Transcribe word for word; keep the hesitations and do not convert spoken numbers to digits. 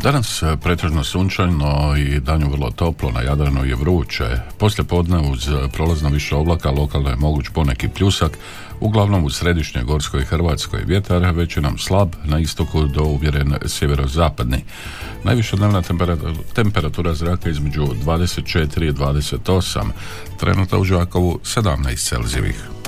Danas pretežno sunčano i danju vrlo toplo, na Jadranu je vruće. Poslije podne uz prolazno više oblaka lokalno je moguć poneki pljusak, uglavnom u središnjoj gorskoj Hrvatskoj. Vjetar većinom slab, na istoku do uvjeren sjeverozapadni. Najviša dnevna temperatura, temperatura zraka između dvadeset četiri i dvadeset osam, trenutno u Đakovu sedamnaest Celzijevih.